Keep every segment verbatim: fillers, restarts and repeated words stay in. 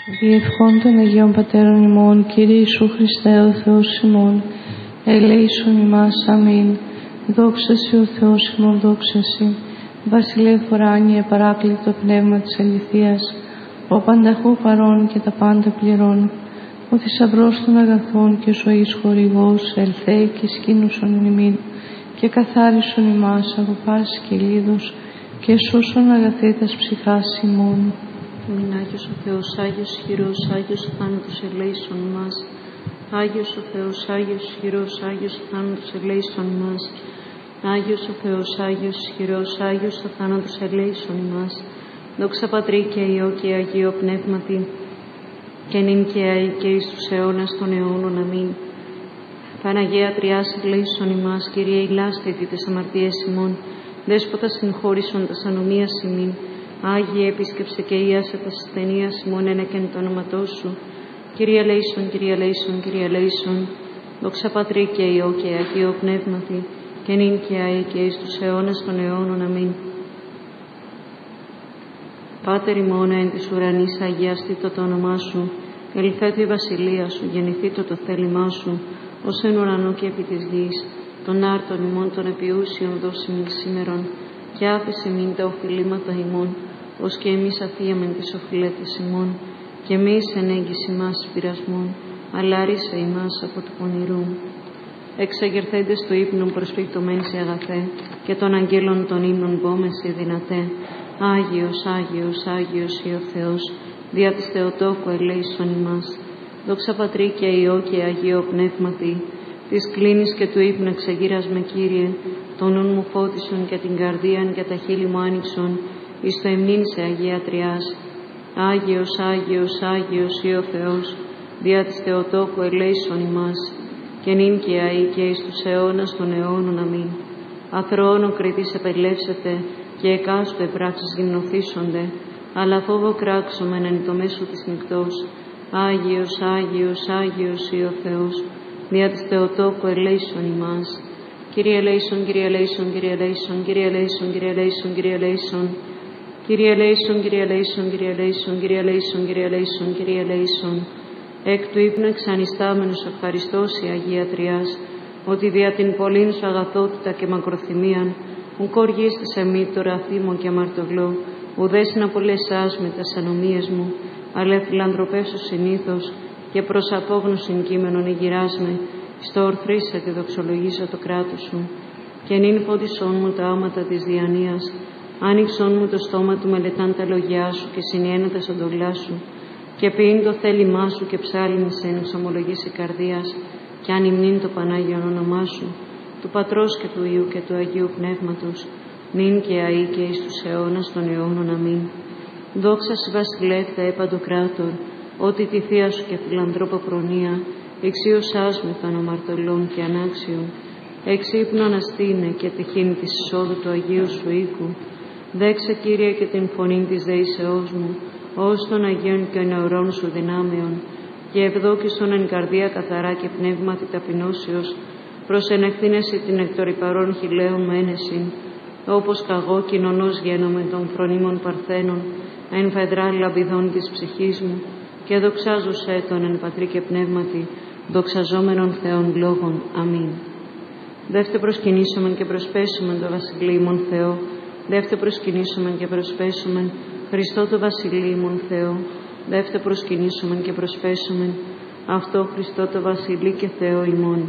Διευχών των Αγίων Πατέρων ημών, Κύριε Ιησού Χριστέ, ο Θεός ημών, ελέησον ημάς, αμήν. Δόξα Συ ο Θεός ημών, δόξα Συ. Βασιλεύ ουράνιε, παράκλητο πνεύμα της αληθείας, ο πανταχού παρών και τα πάντα πληρών, ο θησαυρός των αγαθών και ζωής χορηγός, ελθέ και σκήνουσον εν ημίν, και καθάρισον ημάς από πάσης και λίδος, και σώσον αγαθήτας ψυχάς ημών. Μην Άγιος ο Θεός, Άγιος ισχυρός, Άγιος θάνατος ελέησον μας. Άγιος ο Θεός, Άγιος ισχυρός, Άγιος θάνατος ελέησον μας. Άγιος ο Θεός, Άγιος ισχυρός, Άγιος θάνατος ελέησον μας. Δόξα Πατρί και Υιό και Αγίο Πνεύματι, και νυν και αεί και εις τους αιώνας των αιώνων. Αμήν. Παναγία Τριάς ελέησον ημάς, Κύριε ηλάστητη τες αμαρτίες ημών, Δέσποτα συγχώρησον τας ανομίας ημίν. Άγιε επίσκεψε και ίασε τας ασθενείας ημών ένεκεν το όνοματό Σου. Κύριε ελέησον, Κύριε ελέησον, Κύριε ελέησον. Δόξα Πατρί και Υιό και Αγίο Πνεύματι, και νυν και αεί και εις τους αιώνας των αιώνων. Αμήν. Πάτερ ημών εν της ουρανής, αγιαστήτω το όνομά Σου. Ελθέτω η βασιλεία Σου, γεννηθήτω το θέλημά Σου, ως εν ουρανό και επί της γης. Των άρτων ημών των επιούσιων δώσει μην σήμερον, και άφησε μην τα οφειλήματα ημών, ως και εμείς αφίαμεν τις οφειλέτες ημών, και εμείς εν έγκυση μας πειρασμών, αλλά ρίσε ημάς από του πονηρού. Εξαγερθέντες του ύπνου προσπικτωμέν σε αγαθέ, και των αγγέλων των ύμνων πόμεση δυνατέ. Άγιος, Άγιος, Άγιος ή ο Θεός, δια της Θεοτόκου ελέησον ημάς. Δόξα Πατρί και Υιό και Αγίο Πνεύματι, της κλίνης και του ύπνου εξαγείρας με, Κύριε, το νουν μου φώτισον και την καρδίαν και τα χείλη μου άνοιξον, εις το εμνήν σε Αγία Τριάς. Άγιος, Άγιος, Άγιος ή ο Θεός, δια της Θεοτόκου ελέησον ημάς, και νυν και αεί και εις τους αιώνας των αιώνων. Αμήν. Αθρώων ο κριτής επελεύσετε, και εκάστοτε πράξεις γυμνοθήσονται, αλλά φόβο κράξομεν εν το μέσο της νυκτός. Άγιος, Άγιος, Άγιος ή ο Θεός, δια της Θεοτόκου ελέησον ημάς. Κύριε ελέησον, Κύριε ελέησον, Κύριε ελέησον, Κύριε ελέησον, Κύριε ελέησον, Κύριε ελέησον. Κύριε ελέησον, Κύριε ελέησον, Κύριε ελέησον, Κύριε ελέησον, Κύριε ελέησον, Κύριε ελέησον. Εκ του ύπνου εξανιστάμενος ευχαριστώς η Αγία Τριάς, ότι δια την πολλήν σου αγαθότητα και μακροθυμίαν, ουκ οργίστης εμεί τώρα θύμο και αμαρτωλό, ουδές να πολλεσάς με τας ανομίες μου, αλλά φιλανθρωπεύσου συνήθως, και προς απόγνωσιν κείμενον ηγυράς με, στο ορθρίσα και δοξολογήσω το κράτος σου. Και νυν φώτισόν μου τα άματα της διανοίας, άνοιξόν μου το στόμα του μελετάν τα λόγια σου και συνιένα τα σοντολά σου, και ποιήν το θέλημά σου και ψάλινσε εν εξομολογήσει καρδίας, και αν υμνήν το Πανάγιον όνομά σου, του Πατρός και του Υιού και του Αγίου Πνεύματος, νυν και αεί και εις τους αιώνας των αιώνων. Αμήν. Δόξα Συ βασιλεύ Θεέ παντοκράτορ, ότι τη θεία σου και φιλανθρώπο προνοία, εξίωσάς με των αμαρτωλών και ανάξιων, εξύπνο αναστήνε και τυχήν της εισόδου του Αγίου σου οίκου. Δέξε, Κύριε, και την φωνή της δεήσεώς μου, ως των Αγίων και νεωρών σου δυνάμεων, και ευδόκησον εν καρδία καθαρά και πνεύματι ταπεινώσεως, προσενεχθήνεσαι την εκ των υπαρών χιλέων μένεσιν, όπως καγώ κοινωνός γένομαι των φρονίμων παρθένων, εν φεδρά λαμπιδών της ψυχής μου, και δοξάζω σε τον εν Πατρί και Πνεύματι, δοξαζόμενων Θεών λόγων. Αμήν. Δεύτε προσκυνήσομεν και προσπέσομεν το βασιλείμον Θεό, δεύτε προσκυνήσομεν και προσπέσομεν Χριστό το βασιλείμον Θεό, δεύτε προσκυνήσομεν και προσπέσομεν αυτό Χριστό το βασιλεί και Θεό ημών.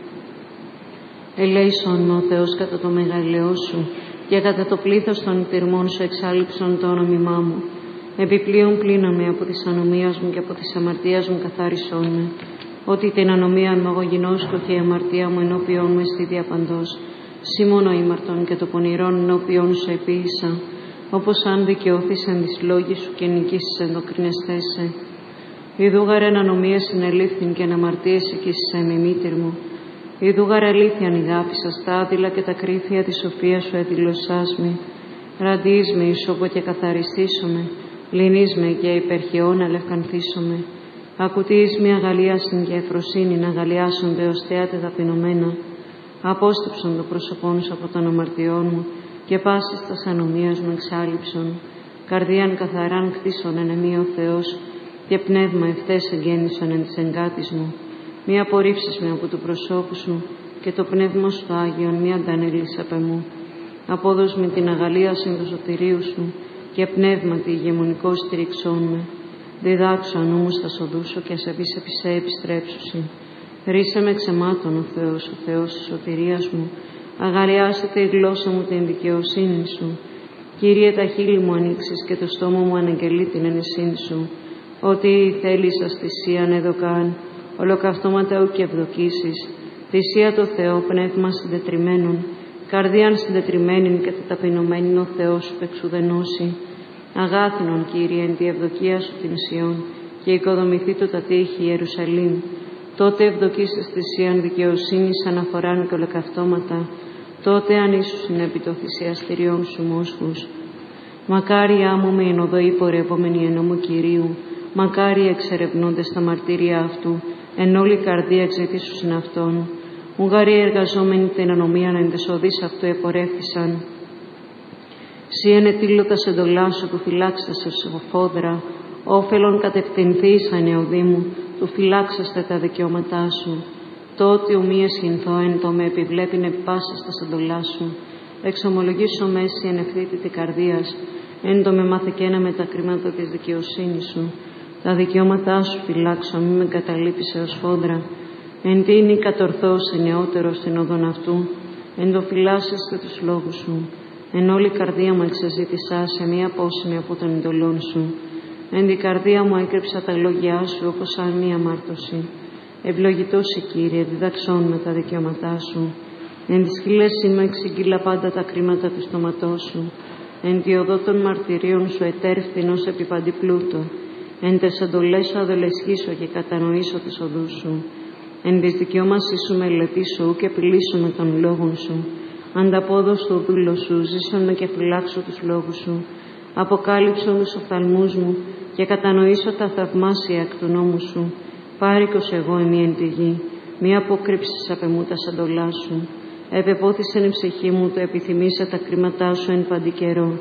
Ελέησον με ο Θεός κατά το μεγαλειό σου, και κατά το πλήθος των τυρμών σου εξάλληψον το όνομά μου. Επιπλέον πλύναμε από της ανομίας μου και από της αμαρτίας μου καθάρισόν με, ότι την ανομία μου εγώ γινώσκω και η αμαρτία μου ενώπιόν μου εστί διαπαντός. Σήμωνο ήμαρτον και το πονηρόν ενώπιόν σου επίησα, όπως αν δικαιώθης εν της λόγης σου και νικήσεις ενδοκρινεστέσαι. Ιδούγαρ εν ανομία συνελήφθην και εν αμαρτίες οικήσισε με μήτηρ μου. Ιδούγαρ αλήθειαν ηγάπησα στα άδειλα και τα κρύφια της σοφίας σου εδηλωσάς με. Ραντείς με ισόπο και καθαριστήσομαι, λυνείς με και υπερχαιών αλευκανθήσομαι. Ακουτείς με αγαλίασιν και εφροσύνη να αγαλιάσονται ως θέατε ταπεινωμένα. Απόστεψον το πρόσωπόν σου από των αμαρτιών μου, και πάσης τας ανομίας μου εξάλληψον. Καρδίαν καθαράν κτίσον εν εμεί ο Θεός, και πνεύμα ευθές εγγέννησον εν της εγκάτης μου, μη απορρίψεις με από του προσώπου σου, και το πνεύμα σου Άγιον μη αντανέλεις απ' εμού. Απόδος με την αγαλίαση του σωτηρίου σου, και πνεύματι ηγεμονικό στηριξών με. Διδάξω αν όμως θα σοδούσω και ασεβείς επί σε επιστρέψουσι. Ρίσε με ξεμάτων ο Θεός, ο Θεός της σωτηρίας μου. Αγαλιάσετε η γλώσσα μου την δικαιοσύνη σου. Κύριε, τα χείλη μου ανοίξεις και το στόμα μου αναγγελεί την ενεσύνη σου. Ότι θέλεις ας θυσίαν εδωκάν, ολοκαυτώματα ου και ευδοκίσεις. Θυσία το Θεό, πνεύμα συντετριμένων, καρδίαν συντετριμένην και ταπεινωμένην ο Θεός σου εξουδενώσει. Αγάθινον, Κύριε, εν τη ευδοκία σου την Σιών, και οικοδομηθεί το τα τείχη Ιερουσαλήμ. Τότε ευδοκίσεις θυσίαν δικαιοσύνης αναφοράν και ολοκαυτώματα, τότε αν ίσως είναι επί το θυσιαστηριών σου μόσχους. Μακάρι άμμο με εν οδοή πορευόμενοι εν νόμου Κυρίου, μακάρι εξερευνώντες τα μαρτύρια αυτού, εν όλη καρδία εξαιτήσουσιν αυτόν. Ουγαροί εργαζόμενοι την ανομίαν εν τες οδείς αυτού επορεύθησαν. Σύ εν ετήλωτα σε εντολά σου του φυλάξασαι σοφόδρα, όφελον κατευθυνθείς ανεωδή μου, του φυλάξαστε τα δικαιώματά σου. Τότε ουμή εσχυνθώ εν το με επιβλέπειν επί πάσης τα εντολά σου. Εξομολογήσω μέση εν ευθύτητη καρδίας, εν το με μαθηκένα με τα κρίματα της δικαιοσύνης σου. Τα δικαιώματά σου φυλάξω, μη με καταλείπεις έως φόδρα. Εν τίνη κατορθώς νεότερο στην οδόν αυτού, εν το φυλάσσεστε τους λόγους σου. Εν όλη καρδία μου εξεζήτησα σε μία πόσιμη από των εντολών σου. Εν την καρδία μου έκρυψα τα λόγια σου όπως σαν μία μάρτωση. Ευλογητός η Κύριε, διδαξών με τα δικαιώματά σου. Εν τις χείλες μου εξηγήλα πάντα τα κρίματα του στόματός σου. Εν τη οδό των μαρτυρίων σου ετέρφθηνος επί παντή πλούτο. Εν τες εντολές σου αδολεσχήσω και κατανοήσω τις οδούς σου. Εν της δικαιώμασής σου μελετήσω και επιλύσω με των λόγων σου. Ανταπόδος το δούλο σου, ζήσον με και φυλάξω τους λόγους σου. Αποκάλυψον τους οφθαλμούς μου και κατανοήσω τα θαυμάσια εκ του νόμου σου. Πάρικος εγώ ημί εν τη γη, μη αποκρύψεις απ' εμού τα σαντολά σου. Επεπόθησεν η ψυχή μου το επιθυμήσα τα κρίματά σου εν παντή καιρό.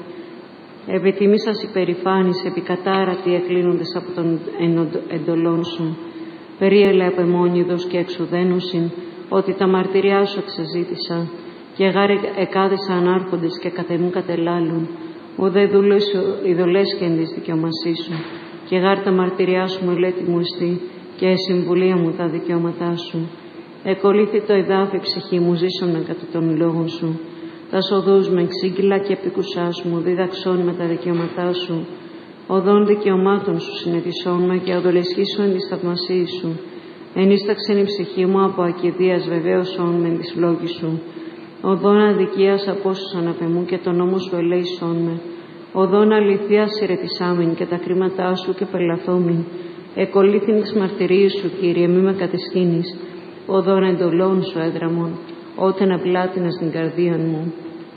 Επιθυμήσας υπερηφάνης επικατάρατη εκλείνοντες από των εντολών σου. Περίελε απεμόνιδος και εξουδένωσιν, ότι τα μαρτυριά σου εξεζήτησα, και γάρε εκάδισα ανάρχοντες και κατεμού κατελάλουν, ουδέ δούλες ειδωλές και εν της δικαιωμασής σου, και γάρ τα μαρτυριά σου μελέτη μου εστί, και η συμβουλία μου τα δικαιώματά σου. Εκολύθη το εδάφη ψυχή μου, ζήσομαι κατά των λόγων σου. Τα σοδούς με εξήγηλα και επικουσάς μου, δίδαξόν με τα δικαιώματά σου. Οδών δικαιωμάτων σου συνετισόν με και οδολεσχήσου εν της θαυμασίας σου. Ενίσταξεν η ψυχή μου από ακηδίας βεβαίωσόν με εν της λόγης σου. Οδών αδικίας απόσουσαν απ' εμού και τον νόμο σου ελέησόν με. Οδών αληθείας συρετισάμην και τα κρίματά σου και πελαθόμην. Εκολύθην της μαρτυρίας σου, Κύριε, μη με κατεσχύνεις. Οδών εντολών σου έδραμον, όταν απλάτινας την καρδία μου.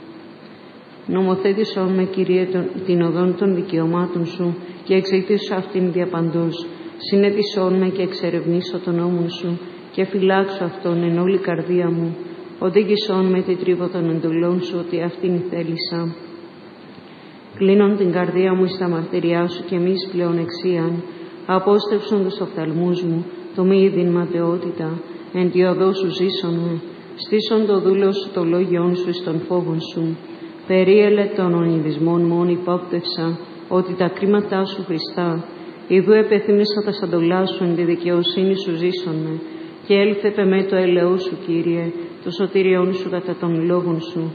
Νομοθέτησόν με, Κύριε, την οδόν των δικαιωμάτων σου και εξηγήσω αυτήν διαπαντός. Συνέτησόν με και εξερευνήσω τον νόμο σου και φυλάξω αυτόν εν όλη καρδία μου. Οδήγησόν με την τρίβο των εντολών σου, ότι αυτήν θέλησα. Κλείνον την καρδία μου στα μαρτυριά σου και μη πλέον εξίαν. Απόστρεψον τους οφθαλμούς μου, το μη ειδήν ματαιότητα, εν τη οδό σου ζήσον με. Στήσον το δούλο σου το λόγιόν σου εις των φόβων σου. Περίελε των ονειδισμών μόν υπόπτευσα, ότι τα κρίματά σου Χριστά. Ιδού επεθύμησα τα σαντολά σου, εν τη δικαιοσύνη σου ζήσον με. Και έλθε πεμέ το έλεό σου, Κύριε, το σωτήριόν σου κατά των λόγων σου.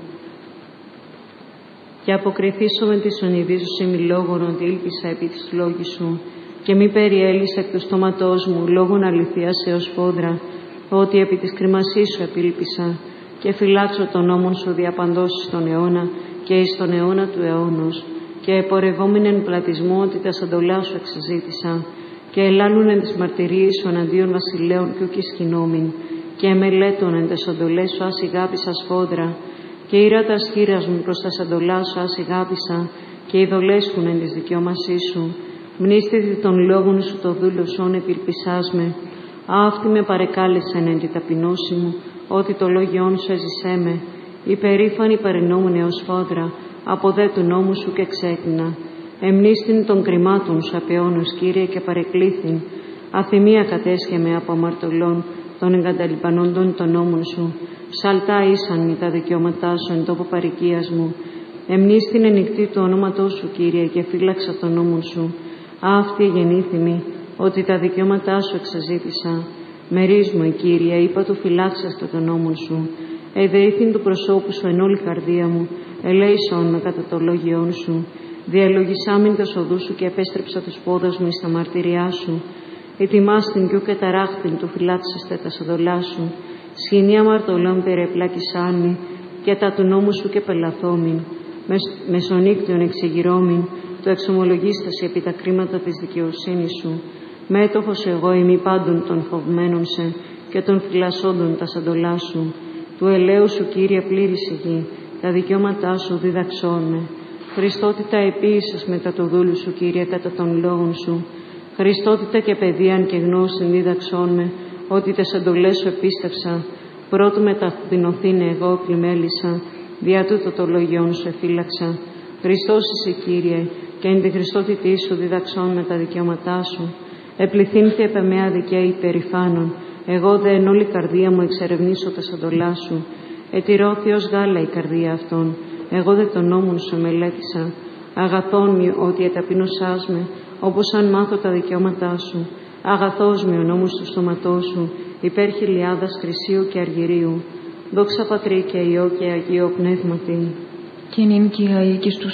Και αποκριθήσω με τη ονειδίζουση μη λόγων, ότι ήλπισα επί της λόγης σου. Και μη περιέλυσε εκ του στόματός μου λόγων αληθείας έως φόδρα, ότι επί της κρυμασής σου επίλπισα. Και φυλάξω τον νόμον σου διαπαντός στον αιώνα και εις τον αιώνα του αιώνος. Και επορευόμην εν πλατισμό, ότι τα σαντολά σου εξεζήτησα. Και ελάλουν εν της μαρτυρίας σου εναντίον βασιλέων και ουκ ισχυνόμην. Και εμελέτων εν τες οντολές σου ας ηγάπησα σφόδρα. Και ήρα τα σχήρας μου προς τα σαντολά σου ας ηγάπησα. Και ειδολέσχουν εν της δικαιώμασής σου. Μνήστητη των λόγων σου το δούλωσον επιλπισάς με. Αυτή με παρεκάλεσεν εν τη ταπεινώση μου, ότι το λόγιόν σου έζησέ με. Υπερήφανη παρενόμουν έως φόδρα, από δε του νόμου σου και ξέκνα. Εμνίστην των κρυμάτων σου απαιώνος, Κύριε, και παρεκλήθην. Αθυμία κατέσχεμαι από αμαρτωλών των εγκαταλειπανόντων των νόμων σου. Σαλτά ήσαν με τα δικαιώματά σου εν τόπο παροικίας μου. Εμνίστην ενικτή του ονόματός σου, Κύριε, και φύλαξα των νόμων σου. Αυτή γεννήθημη, ότι τα δικαιώματά σου εξαζήτησα. Μερίσμο, Κύριε, είπα του φυλάξαστο των νόμων σου. Εδεήθην του προσώπου σου εν όλη καρδία μου, ελέησον με κατά το λόγιόν σου. Διαλογισάμιν τας οδούς σου και επέστρεψα τους πόδας μου εις τα μαρτυριά σου. Ετοιμάστην κι ου καταράχτην του φυλάξαστε τα σοδολά σου. Σχοινή αμαρτωλών περιεπλάκησάμι, και τα του νόμου σου και πελαθόμην. Μεσονύκτιον εξεγυρώμην, το εξομολογίσταση επί τα κρίματα της δικαιοσύνης σου. Μέτοχος εγώ ημί πάντων των φοβμένων σε και των φυλασσόντων τα σαντολά σου. Του ελαίου σου, Κύριε, πλήρης η γη, τα δικαιώματά σου διδαξών με. Χριστότητα επίησας μετά το δούλου σου, Κύριε, κατά των λόγων σου. Χριστότητα και παιδείαν και γνώσιν δίδαξών με, ότι τες εντολές σου επίστευσα. Πρώτου μεταπεινωθήνε εγώ πλημέλησα, δια τούτο το λόγιόν σου εφύλαξα. Χριστός είσαι, Κύριε, και εν τη Χριστότητή σου διδαξών με τα δικαιώματά σου. Επληθύνθη επ' εμέα δικαίη περηφάνων, εγώ δε εν όλη καρδία μου εξερευνήσω τα σαντολά σου. Ετηρώθη ως γάλα η καρδία αυτών, εγώ δε τον νόμον σου μελέτησα. Αγαθόν μου ότι εταπείνωσάς με, όπως αν μάθω τα δικαιώματά σου. Αγαθός μου ο νόμος του στόματός σου, υπέρ χιλιάδας χρυσίου και αργυρίου. Δόξα Πατρί και Υιό και Αγίο Πνεύματι. Και νυν και οι στους